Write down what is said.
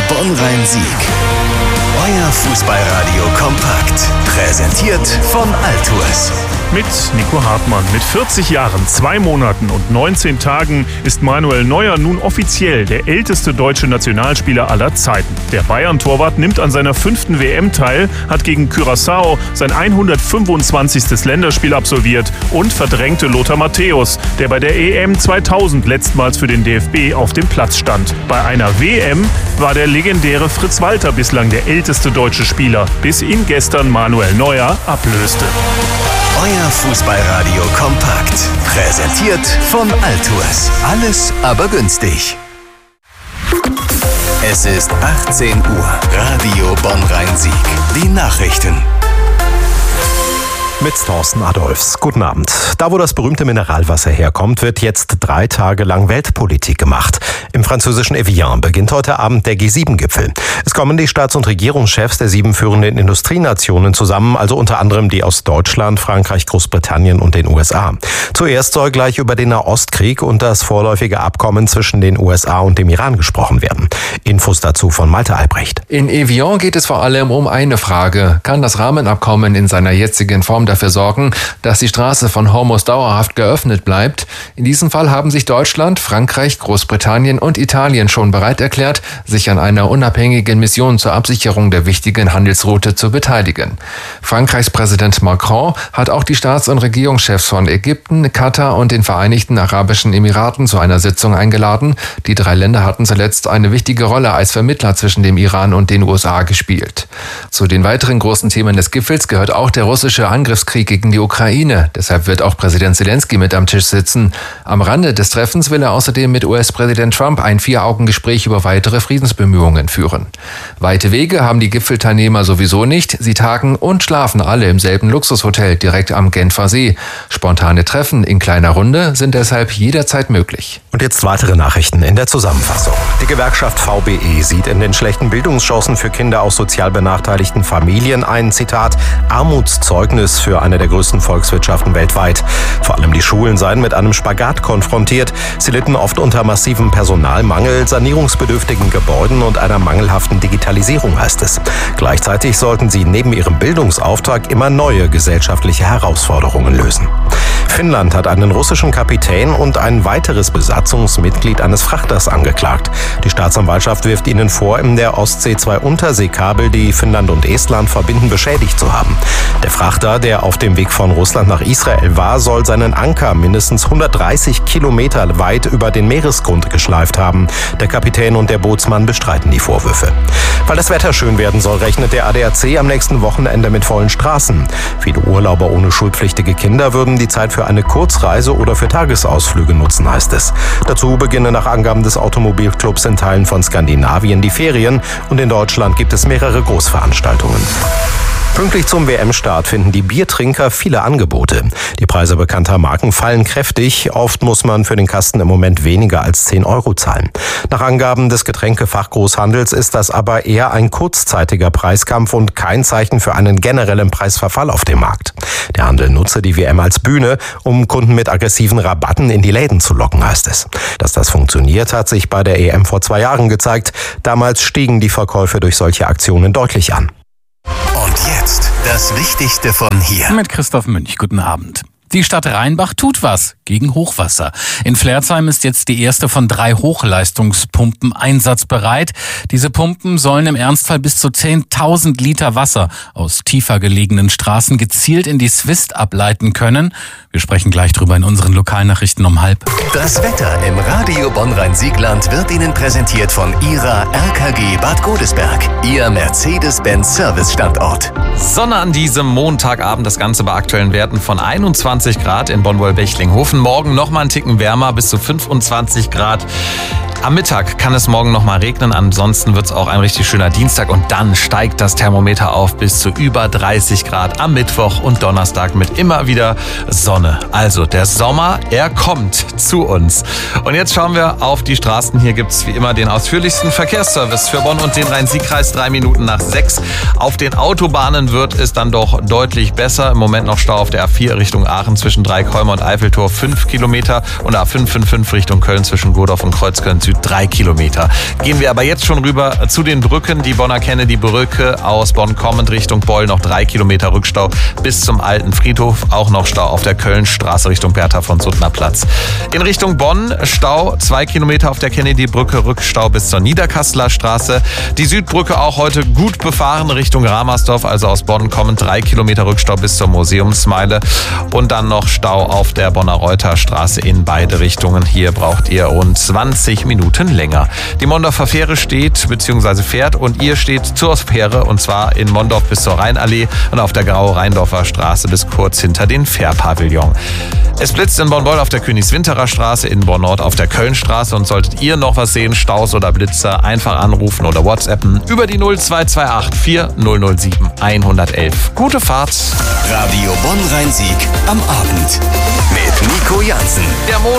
Bonn-Rhein-Sieg. Euer Fußballradio kompakt. Präsentiert von Altours. Mit Nico Hartmann. Mit 40 Jahren, 2 Monaten und 19 Tagen ist Manuel Neuer nun offiziell der älteste deutsche Nationalspieler aller Zeiten. Der Bayern-Torwart nimmt an seiner 5. WM teil, hat gegen Curaçao sein 125. Länderspiel absolviert und verdrängte Lothar Matthäus, der bei der EM 2000 letztmals für den DFB auf dem Platz stand. Bei einer WM war der legendäre Fritz Walter bislang der älteste deutsche Spieler, bis ihn gestern Manuel Neuer ablöste. Euer Fußballradio kompakt. Präsentiert von Altours. Alles aber günstig. Es ist 18 Uhr. Radio Bonn-Rhein-Sieg. Die Nachrichten. Mit Thorsten Adolfs. Guten Abend. Da, wo das berühmte Mineralwasser herkommt, wird jetzt 3 Tage lang Weltpolitik gemacht. Im französischen Evian beginnt heute Abend der G7-Gipfel. Es kommen die Staats- und Regierungschefs der 7 führenden Industrienationen zusammen, also unter anderem die aus Deutschland, Frankreich, Großbritannien und den USA. Zuerst soll gleich über den Nahostkrieg und das vorläufige Abkommen zwischen den USA und dem Iran gesprochen werden. Infos dazu von Malte Albrecht. In Evian geht es vor allem um eine Frage. Kann das Rahmenabkommen in seiner jetzigen Form dafür sorgen, dass die Straße von Hormuz dauerhaft geöffnet bleibt? In diesem Fall haben sich Deutschland, Frankreich, Großbritannien und Italien schon bereit erklärt, sich an einer unabhängigen Mission zur Absicherung der wichtigen Handelsroute zu beteiligen. Frankreichs Präsident Macron hat auch die Staats- und Regierungschefs von Ägypten, Katar und den Vereinigten Arabischen Emiraten zu einer Sitzung eingeladen. Die 3 Länder hatten zuletzt eine wichtige Rolle als Vermittler zwischen dem Iran und den USA gespielt. Zu den weiteren großen Themen des Gipfels gehört auch der russische Angriffskrieg gegen die Ukraine. Deshalb wird auch Präsident Zelensky mit am Tisch sitzen. Am Rande des Treffens will er außerdem mit US-Präsident Trump ein 4-Augen-Gespräch über weitere Friedensbemühungen führen. Weite Wege haben die Gipfelteilnehmer sowieso nicht. Sie tagen und schlafen alle im selben Luxushotel direkt am Genfer See. Spontane Treffen in kleiner Runde sind deshalb jederzeit möglich. Und jetzt weitere Nachrichten in der Zusammenfassung. Die Gewerkschaft VBE sieht in den schlechten Bildungschancen für Kinder aus sozial benachteiligten Familien ein, Zitat, Armutszeugnis für eine der größten Volkswirtschaften weltweit. Vor allem die Schulen seien mit einem Spagat konfrontiert. Sie litten oft unter massivem Personalmangel, sanierungsbedürftigen Gebäuden und einer mangelhaften Digitalisierung, heißt es. Gleichzeitig sollten sie neben ihrem Bildungsauftrag immer neue gesellschaftliche Herausforderungen lösen. Finnland hat einen russischen Kapitän und ein weiteres Besatzungsmitglied eines Frachters angeklagt. Die Staatsanwaltschaft wirft ihnen vor, in der Ostsee 2 Unterseekabel, die Finnland und Estland verbinden, beschädigt zu haben. Der Frachter, der auf dem Weg von Russland nach Israel war, soll seinen Anker mindestens 130 Kilometer weit über den Meeresgrund geschleift haben. Der Kapitän und der Bootsmann bestreiten die Vorwürfe. Weil das Wetter schön werden soll, rechnet der ADAC am nächsten Wochenende mit vollen Straßen. Viele Urlauber ohne schulpflichtige Kinder würden die Zeit für eine Kurzreise oder für Tagesausflüge nutzen, heißt es. Dazu beginnen nach Angaben des Automobilclubs in Teilen von Skandinavien die Ferien und in Deutschland gibt es mehrere Großveranstaltungen. Pünktlich zum WM-Start finden die Biertrinker viele Angebote. Die Preise bekannter Marken fallen kräftig. Oft muss man für den Kasten im Moment weniger als 10 € zahlen. Nach Angaben des Getränkefachgroßhandels ist das aber eher ein kurzzeitiger Preiskampf und kein Zeichen für einen generellen Preisverfall auf dem Markt. Der Handel nutze die WM als Bühne, um Kunden mit aggressiven Rabatten in die Läden zu locken, heißt es. Dass das funktioniert, hat sich bei der EM vor 2 Jahren gezeigt. Damals stiegen die Verkäufe durch solche Aktionen deutlich an. Und jetzt das Wichtigste von hier. Mit Christoph Münch, guten Abend. Die Stadt Rheinbach tut was gegen Hochwasser. In Pflerzheim ist jetzt die erste von 3 Hochleistungspumpen einsatzbereit. Diese Pumpen sollen im Ernstfall bis zu 10.000 Liter Wasser aus tiefer gelegenen Straßen gezielt in die Swist ableiten können. Wir sprechen gleich drüber in unseren Lokalnachrichten um 12:30. Das Wetter im Radio Bonn-Rhein-Siegland wird Ihnen präsentiert von Ihrer RKG Bad Godesberg, Ihr Mercedes-Benz-Service-Standort. Sonne an diesem Montagabend, das Ganze bei aktuellen Werten von 21 Grad in Bonn-Wolbechlinghofen. Morgen nochmal einen Ticken wärmer, bis zu 25 Grad. Am Mittag kann es morgen nochmal regnen, ansonsten wird es auch ein richtig schöner Dienstag und dann steigt das Thermometer auf bis zu über 30 Grad am Mittwoch und Donnerstag mit immer wieder Sonne. Also der Sommer, er kommt zu uns. Und jetzt schauen wir auf die Straßen. Hier gibt es wie immer den ausführlichsten Verkehrsservice für Bonn und den Rhein-Sieg-Kreis 3 Minuten nach 6. Auf den Autobahnen wird es dann doch deutlich besser. Im Moment noch Stau auf der A4 Richtung Aachen Aachen zwischen Dreikolmer und Eiffeltor 5 Kilometer und A555 Richtung Köln zwischen Godorf und Kreuzköln Süd 3 Kilometer. Gehen wir aber jetzt schon rüber zu den Brücken. Die Bonner Kennedy-Brücke aus Bonn kommend Richtung Beul noch 3 Kilometer Rückstau bis zum Alten Friedhof. Auch noch Stau auf der Kölnstraße Richtung Bertha von Suttner Platz. In Richtung Bonn Stau 2 Kilometer auf der Kennedy-Brücke, Rückstau bis zur Niederkasseler Straße. Die Südbrücke auch heute gut befahren Richtung Ramersdorf, also aus Bonn kommend 3 Kilometer Rückstau bis zur Museumsmeile. Und dann noch Stau auf der Bonner-Reuter Straße in beide Richtungen. Hier braucht ihr rund 20 Minuten länger. Die Mondorfer Fähre steht bzw. fährt und ihr steht zur Fähre und zwar in Mondorf bis zur Rheinallee und auf der Graue-Rheindorfer Straße bis kurz hinter den Fährpavillon. Es blitzt in Bonn-Beul auf der Königswinterer Straße, in Bonn-Nord auf der Kölnstraße und solltet ihr noch was sehen, Staus oder Blitzer, einfach anrufen oder WhatsAppen über die 0228 4007 111. Gute Fahrt! Radio Bonn-Rhein-Sieg am Abend mit Nico Jansen. Der